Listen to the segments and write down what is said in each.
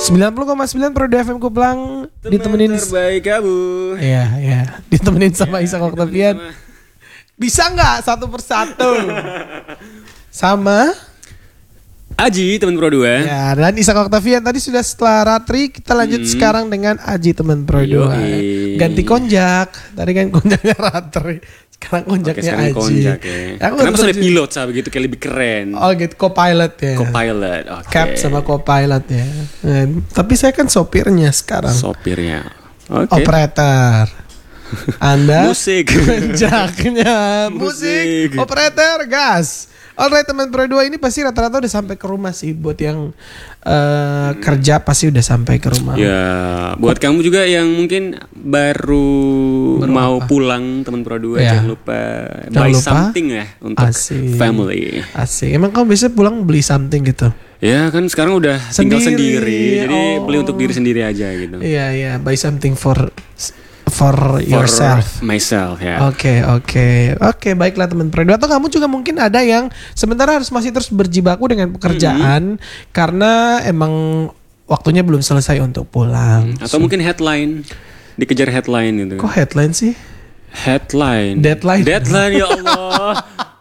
90,9 Pro FM Kuplang ditemenin terbaik kamu. Iya, ditemenin sama Ishak Octavian. Bisa nggak satu persatu? Sama Aji teman Pro 2. ya, dan Ishak Octavian tadi sudah setelah Ratri. Kita lanjut sekarang dengan Aji teman Pro 2. Ganti konjak. Tadi kan konjaknya Ratri. Sekarang konjaknya sekarang Aji. konjak ya. Kenapa sampai pilot sahabat gitu kayak lebih keren? Oh gitu, co-pilot ya. Co-pilot, oke. Cap sama co-pilot ya. Tapi saya kan sopirnya sekarang. Sopirnya. Oke. Operator. Anda Musik. konjaknya musik. Operator gas. Alright teman Pro 2 ini pasti rata-rata udah sampai ke rumah sih. Buat yang kerja pasti udah sampai ke rumah. Ya, buat kamu juga yang mungkin baru mau pulang teman Pro 2 Ya. jangan lupa buy something ya untuk family. Asik. Emang kamu biasanya pulang beli something gitu? Ya kan sekarang udah tinggal sendiri. Jadi beli untuk diri Oh. sendiri aja gitu. Iya, buy something for yourself. Myself ya. Oke, baiklah teman Pro 2. Atau kamu juga mungkin ada yang sementara harus masih terus berjibaku dengan pekerjaan karena emang waktunya belum selesai untuk pulang. Atau mungkin headline, dikejar headline gitu. Kok headline sih? Headline. Deadline. Deadline ya Allah.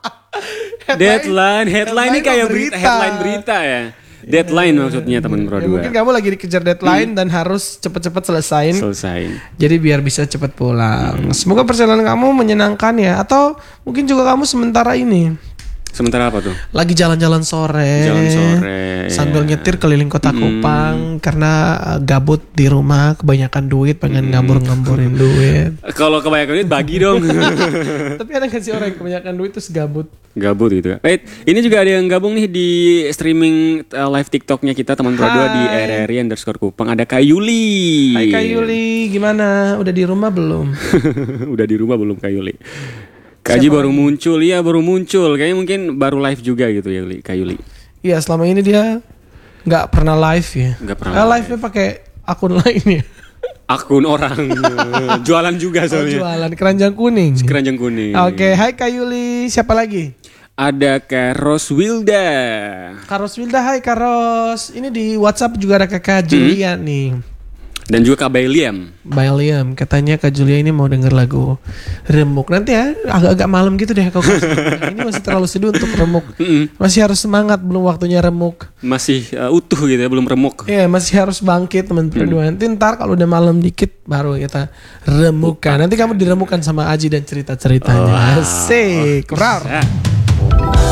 Headline ini kayak berita, headline berita ya. Deadline maksudnya teman Pro 2. Mungkin kamu lagi dikejar deadline dan harus cepet-cepet selesai. Jadi biar bisa cepet pulang. Semoga perjalanan kamu menyenangkan ya. Atau mungkin juga kamu sementara ini. Sementara apa tuh? Lagi jalan-jalan sore. Sambil nyetir keliling kota Kupang karena gabut di rumah, kebanyakan duit, pengen ngambur-ngamburin duit. Kalau kebanyakan duit bagi dong. Tapi ada nggak sih orang yang kebanyakan duit terus gabut? Gabut gitu. Ini juga ada yang gabung nih di streaming live TikToknya kita teman Pro 2 di RRI_Kupang. Ada Kak Yuli. Hai Kak Yuli, gimana? Udah di rumah belum? Udah di rumah belum Kak Yuli? Kak Aji baru muncul. Iya baru muncul. Kayaknya mungkin baru live juga gitu ya Kak Yuli. Iya selama ini dia nggak pernah live ya. Nggak pernah live-nya pakai akun lain ya. Akun orang. Jualan juga soalnya. Jualan keranjang kuning. Keranjang kuning. Oke, hai Kak Yuli. Siapa lagi? Ada Kak Roswilda. Kak Roswilda, hai Kak Ros. Ini di WhatsApp juga ada Kak Julia nih. Dan juga Kak Bailiam. Katanya Kak Julia ini mau denger lagu Remuk. Nanti ya agak-agak malam gitu deh kalau ini masih terlalu seduh untuk remuk. Masih harus semangat, belum waktunya remuk. Masih utuh gitu ya, belum remuk. Iya, masih harus bangkit teman Pro 2. Nanti ntar kalau udah malam dikit baru kita remukan. Nanti kamu diremukan sama Aji dan cerita-ceritanya. Asik. Rar.